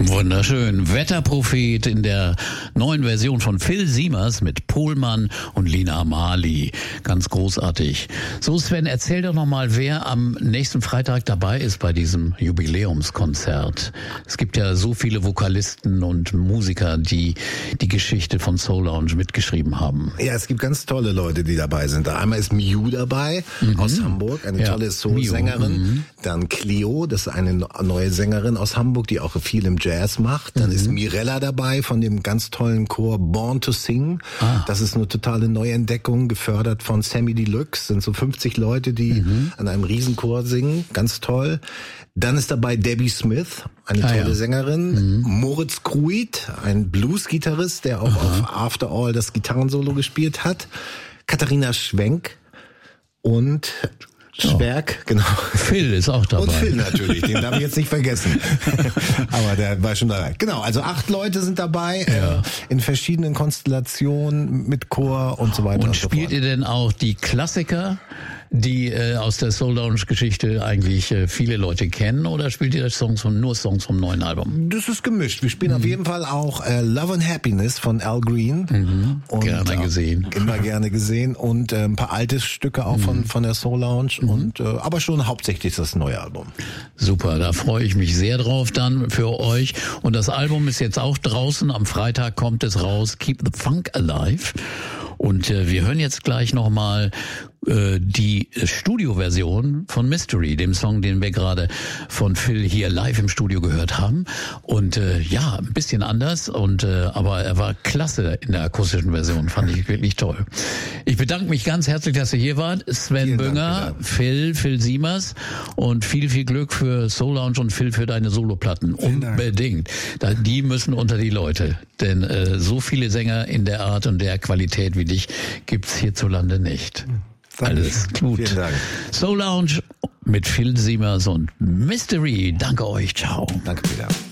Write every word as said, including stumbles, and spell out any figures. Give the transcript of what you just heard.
Wunderschön. Wetterprophet in der neuen Version von Phil Simers mit Pohlmann und Lina Marley. Ganz großartig. So, Sven, erzähl doch nochmal, wer am nächsten Freitag dabei ist bei diesem Jubiläumskonzert. Es gibt ja so viele Vokalisten und Musiker, die die Geschichte von Soul Lounge mitgeschrieben haben. Ja, es gibt ganz tolle Leute, die dabei sind. Einmal ist Miu dabei, mhm. aus Hamburg, eine ja. tolle Soul-Sängerin. Mhm. Dann Clio, das ist eine neue Sängerin aus Hamburg, die auch viel im Jazz macht. Dann mhm. ist Mirella dabei von dem ganz tollen Chor Born to Sing. Ah. Das ist eine totale Neuentdeckung, gefördert von Sammy Deluxe. Sind so fünfzig Leute, die mhm. an einem Riesenchor singen. Ganz toll. Dann ist dabei Debbie Smith, eine ah, tolle ja. Sängerin. Mhm. Moritz Kruid, ein Blues-Gitarrist, der auch Aha. auf After All das Gitarrensolo gespielt hat. Katharina Schwenk und Schwerk, oh. genau. Phil ist auch dabei. Und Phil natürlich, den darf ich jetzt nicht vergessen. Aber der war schon dabei. Genau, also acht Leute sind dabei, ja. äh, in verschiedenen Konstellationen, mit Chor und so weiter. Und, und spielt so ihr denn auch die Klassiker, die äh, aus der Soul Lounge Geschichte eigentlich äh, viele Leute kennen, oder spielt ihr Songs von, nur Songs vom neuen Album? Das ist gemischt. Wir spielen mhm. auf jeden Fall auch äh, Love and Happiness von Al Green. Mhm. Und, gerne gesehen. Äh, immer gerne gesehen. Und äh, ein paar alte Stücke auch mhm. von von der Soul Lounge. Mhm. Und äh, aber schon hauptsächlich das neue Album. Super, da freue ich mich sehr drauf dann für euch. Und das Album ist jetzt auch draußen. Am Freitag kommt es raus. Keep the Funk Alive. Und äh, wir hören jetzt gleich nochmal äh, die Studioversion von Mystery, dem Song, den wir gerade von Phil hier live im Studio gehört haben. Und äh, ja, ein bisschen anders, und äh, aber er war klasse in der akustischen Version, fand ich wirklich toll. Ich bedanke mich ganz herzlich, dass ihr hier wart. Sven Vielen Bünger, Dank, Phil, Phil Simers, und viel, viel Glück für Soul Lounge und Phil für deine Soloplatten. Vielen Unbedingt. Da, die müssen unter die Leute, denn äh, so viele Sänger in der Art und der Qualität wie dich gibt's hierzulande nicht. Danke. Alles gut. Vielen Dank. Soul Lounge mit Phil Simers und Mystery. Danke euch. Ciao. Danke, Peter.